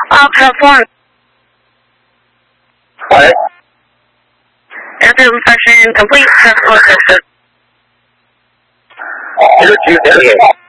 Platform. What? After inspection complete, transport system. Is it 2:38?